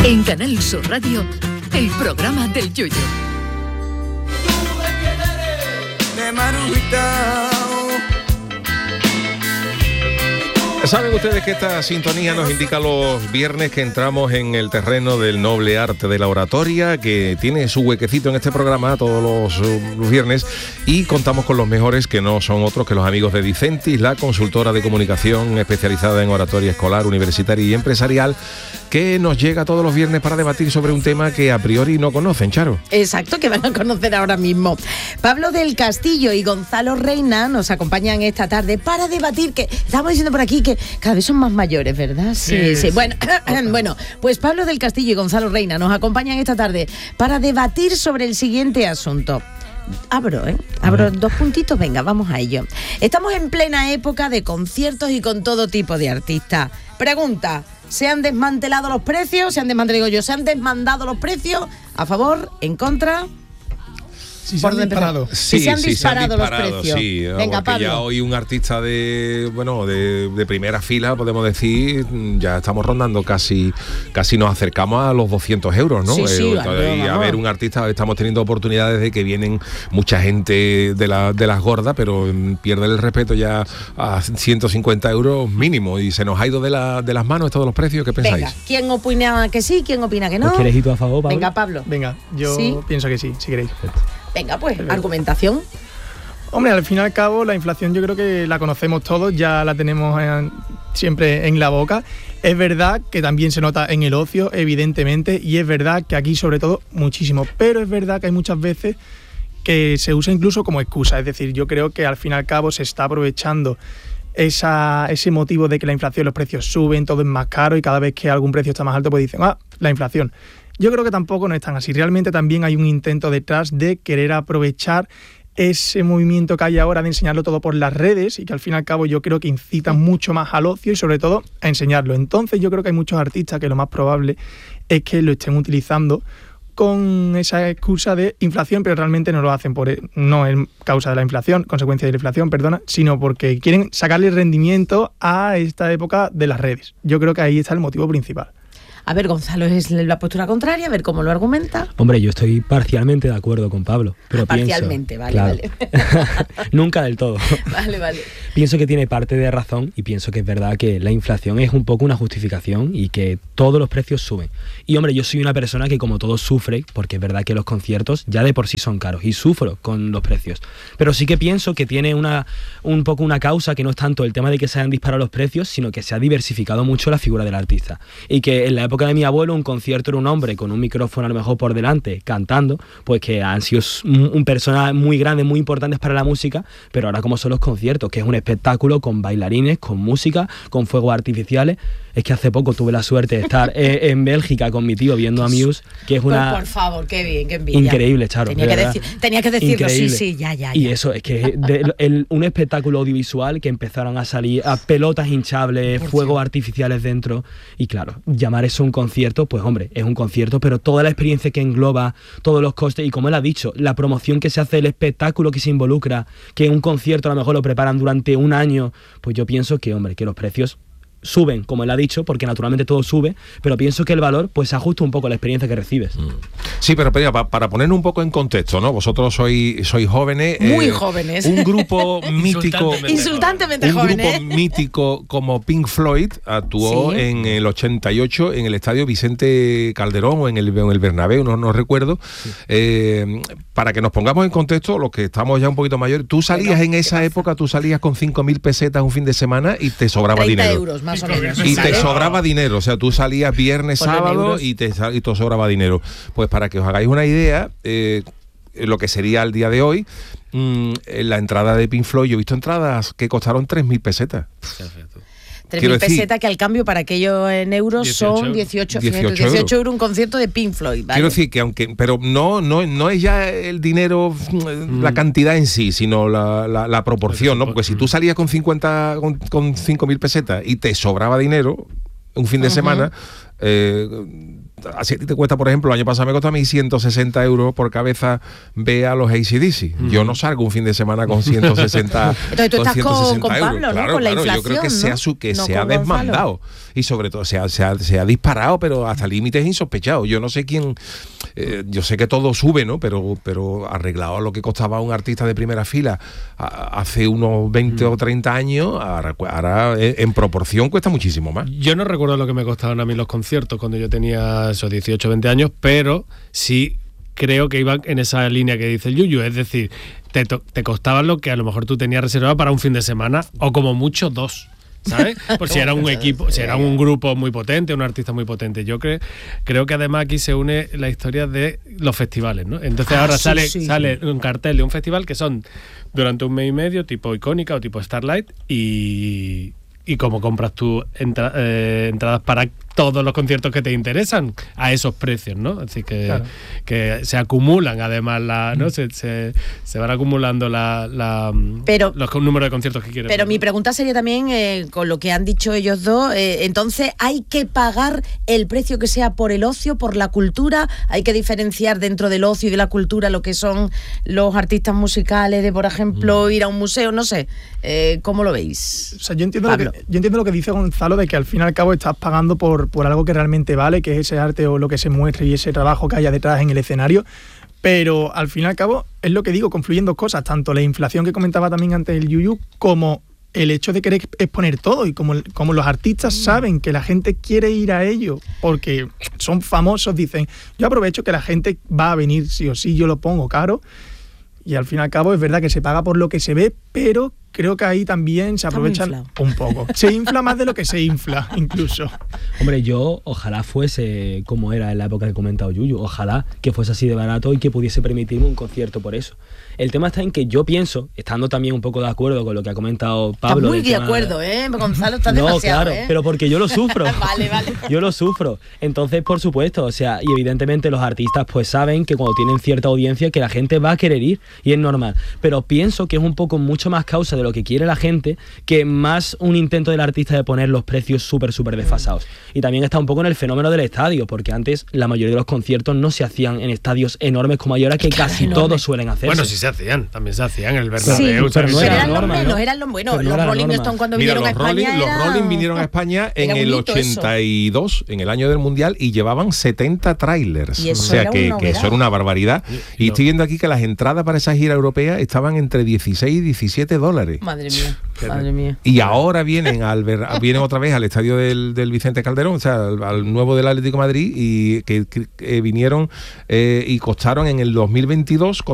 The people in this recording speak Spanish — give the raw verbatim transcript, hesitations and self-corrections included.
En Canal Sur Radio, el programa del Yoyo. Saben ustedes que esta sintonía nos indica los viernes que entramos en el terreno del noble arte de la oratoria, que tiene su huequecito en este programa todos los, los viernes, y contamos con los mejores, que no son otros que los amigos de Dicentis, la consultora de comunicación especializada en oratoria escolar, universitaria y empresarial, que nos llega todos los viernes para debatir sobre un tema que a priori no conocen, Charo. Exacto, que van a conocer ahora mismo. Pablo del Castillo y Gonzalo Reina nos acompañan esta tarde para debatir, que estamos diciendo por aquí que cada vez son más mayores, ¿verdad? Sí, sí. sí. Bueno, bueno, pues Pablo del Castillo y Gonzalo Reina nos acompañan esta tarde para debatir sobre el siguiente asunto. Abro, ¿eh? Abro dos puntitos, venga, vamos a ello. Estamos en plena época de conciertos y con todo tipo de artistas. Pregunta, ¿se han desmantelado los precios? ¿Se han desmantelado yo? ¿Se han desmandado los precios? ¿A favor? ¿En contra? Si se han disparado. Sí, si se han sí, disparado, se han disparado los precios. Sí, venga, porque Pablo. ya hoy un artista de bueno de, de primera fila, podemos decir, ya estamos rondando casi casi nos acercamos a los doscientos euros, ¿no? Sí, sí, eh, vale, y a vamos. ver, un artista, estamos teniendo oportunidades de que vienen mucha gente de, la, de las gordas, pero pierden el respeto ya a ciento cincuenta euros mínimo, y se nos ha ido de, la, de las manos todos los precios. ¿Qué pensáis? Venga, ¿quién opina que sí? ¿Quién opina que no? ¿Pues quieres ir tú a favor, Pablo? Venga, Pablo. Venga, yo ¿Sí? pienso que sí, si queréis. Venga, pues, argumentación. Hombre, al fin y al cabo, la inflación yo creo que la conocemos todos, ya la tenemos en, siempre en la boca. Es verdad que también se nota en el ocio, evidentemente, y es verdad que aquí, sobre todo, muchísimo. Pero es verdad que hay muchas veces que se usa incluso como excusa. Es decir, yo creo que al fin y al cabo se está aprovechando esa, ese motivo de que la inflación, los precios suben, todo es más caro, y cada vez que algún precio está más alto, pues dicen, ah, la inflación. Yo creo que tampoco no es tan así. Realmente también hay un intento detrás de querer aprovechar ese movimiento que hay ahora de enseñarlo todo por las redes, y que al fin y al cabo yo creo que incitan mucho más al ocio y sobre todo a enseñarlo. Entonces yo creo que hay muchos artistas que lo más probable es que lo estén utilizando con esa excusa de inflación, pero realmente no lo hacen por no es causa de la inflación, consecuencia de la inflación, perdona, sino porque quieren sacarle rendimiento a esta época de las redes. Yo creo que ahí está el motivo principal. A ver, Gonzalo es la postura contraria, a ver cómo lo argumenta. Hombre, yo estoy parcialmente de acuerdo con Pablo, pero Parcialmente, pienso, vale, claro, vale. Nunca del todo. Vale, vale. Pienso que tiene parte de razón, y pienso que es verdad que la inflación es un poco una justificación y que todos los precios suben. Y hombre, yo soy una persona que como todos sufre, porque es verdad que los conciertos ya de por sí son caros y sufro con los precios. Pero sí que pienso que tiene una un poco una causa que no es tanto el tema de que se hayan disparado los precios, sino que se ha diversificado mucho la figura del artista. Y que en la época de mi abuelo un concierto era un hombre con un micrófono a lo mejor por delante cantando, pues que han sido un, un personas muy grandes, muy importantes para la música, pero ahora como son los conciertos, que es un espectáculo con bailarines, con música, con fuegos artificiales. Es que hace poco tuve la suerte de estar eh, en Bélgica con mi tío viendo a Muse, que es una... Pues por favor, qué bien, qué envidia. Increíble, Charo. Tenía, que, decir, tenía que decirlo, Increíble. sí, sí, ya, ya, ya. Y eso, es que de, el, un espectáculo audiovisual que empezaron a salir a pelotas hinchables, por fuegos Dios. artificiales dentro, y claro, llamar eso un concierto, pues hombre, es un concierto, pero toda la experiencia que engloba, todos los costes, y como él ha dicho, la promoción que se hace, el espectáculo que se involucra, que un concierto a lo mejor lo preparan durante un año, pues yo pienso que, hombre, que los precios suben, como él ha dicho, porque naturalmente todo sube, pero pienso que el valor pues se ajusta un poco a la experiencia que recibes. Sí, pero, pero para, para poner un poco en contexto, ¿no? Vosotros sois, sois jóvenes. Muy eh, jóvenes. Un grupo mítico. Insultantemente un jóvenes. grupo mítico como Pink Floyd actuó sí. en el ochenta y ocho en el estadio Vicente Calderón o en el, en el Bernabéu, no, no recuerdo. Sí. Eh, para que nos pongamos en contexto, los que estamos ya un poquito mayores, tú salías bueno, en esa época, tú salías con cinco mil pesetas un fin de semana y te sobraba treinta dinero. euros más o menos. Y te sobraba dinero, o sea, tú salías viernes, Ponen sábado euros. y te, y te sobraba dinero. Pues para que os hagáis una idea, eh, lo que sería al día de hoy, mmm, la entrada de Pink Floyd, yo he visto entradas que costaron tres mil pesetas. Perfecto. tres mil pesetas, que al cambio para aquello en euros dieciocho son dieciocho, dieciocho, dieciocho euros. euros un concierto de Pink Floyd, ¿vale? Quiero decir que aunque, pero no, no, no es ya el dinero, mm. la cantidad en sí, sino la, la, la proporción, ¿no? Porque si tú salías con cincuenta, con, con cinco mil pesetas y te sobraba dinero un fin de uh-huh. semana, Eh, Así a ti te cuesta, por ejemplo, el año pasado me costó a mí ciento sesenta euros por cabeza ver a los A C D C. Mm. Yo no salgo un fin de semana con ciento sesenta Entonces tú estás con, con Pablo, euros. ¿no? Claro, con la claro, inflación, yo creo que ¿no? se ha, su, que no se ha desmandado. Y sobre todo se ha, se, ha, se ha disparado, pero hasta límites insospechados. Yo no sé quién... Eh, yo sé que todo sube, ¿no? Pero, pero arreglado a lo que costaba un artista de primera fila a, hace unos veinte mm. o treinta años, ahora, ahora en proporción cuesta muchísimo más. Yo no recuerdo lo que me costaban a mí los conciertos cuando yo tenía esos dieciocho, veinte años, pero sí creo que iban en esa línea que dice el Yuyu, es decir, te, to- te costaban lo que a lo mejor tú tenías reservado para un fin de semana o como mucho dos, ¿sabes? Por si era un equipo, si era un grupo muy potente, un artista muy potente. Yo creo, creo que además aquí se une la historia de los festivales, ¿no? Entonces ahora ah, sí, sale, sí. sale un cartel de un festival que son durante un mes y medio, tipo Icónica o tipo Starlight, y... y como compras tú entra, eh, entradas para todos los conciertos que te interesan a esos precios, ¿no? Así que, claro. que se acumulan además, la, ¿no? Se, se, se van acumulando la, la, pero, los números de conciertos que quieren. Pero mi pregunta sería también, eh, con lo que han dicho ellos dos, eh, entonces hay que pagar el precio que sea por el ocio, por la cultura, hay que diferenciar dentro del ocio y de la cultura lo que son los artistas musicales, de por ejemplo mm. ir a un museo, no sé, eh, ¿cómo lo veis? O sea, yo entiendo, lo que, yo entiendo lo que dice Gonzalo, de que al fin y al cabo estás pagando por por algo que realmente vale, que es ese arte o lo que se muestre y ese trabajo que haya detrás en el escenario, pero al fin y al cabo es lo que digo, confluyen dos cosas, tanto la inflación que comentaba también antes el Yuyu, como el hecho de querer exponer todo, y como, como los artistas saben que la gente quiere ir a ello porque son famosos, dicen, yo aprovecho que la gente va a venir sí o sí, yo lo pongo caro, y al fin y al cabo es verdad que se paga por lo que se ve, pero creo que ahí también se aprovechan un poco. Se infla más de lo que se infla, incluso. Hombre, yo ojalá fuese como era en la época que he comentado Yuyu, ojalá que fuese así de barato y que pudiese permitirme un concierto por eso. El tema está en que yo pienso, estando también un poco de acuerdo con lo que ha comentado Pablo... Estás muy de acuerdo, ¿eh? Gonzalo, estás no, demasiado, claro, ¿eh? pero porque yo lo sufro. Vale, vale. Yo lo sufro. Entonces, por supuesto, o sea, y evidentemente los artistas pues saben que cuando tienen cierta audiencia que la gente va a querer ir, y es normal. Pero pienso que es un poco mucho más causa de lo que quiere la gente que más un intento del artista de poner los precios súper, súper desfasados. Y también está un poco en el fenómeno del estadio, porque antes la mayoría de los conciertos no se hacían en estadios enormes como ahora, que casi enorme. Todos suelen hacerse. Bueno, sí se hacían, también se hacían en el Bernabéu. Sí, pero no eran los menos, eran los buenos. Los Rolling Stones cuando Mira, vinieron a España Rolling, era... Los Rolling vinieron a España en el ochenta y dos, eso. En el año del Mundial, y llevaban setenta trailers. O sea, que, que eso era una barbaridad. Y, y no. estoy viendo aquí que las entradas para esa gira europea estaban entre dieciséis y diecisiete dólares. Madre mía, madre mía. Y ahora vienen al ver, vienen otra vez al estadio del, del Vicente Calderón, o sea, al, al nuevo del Atlético de Madrid, y que, que, que vinieron eh, y costaron en el dos mil veintidós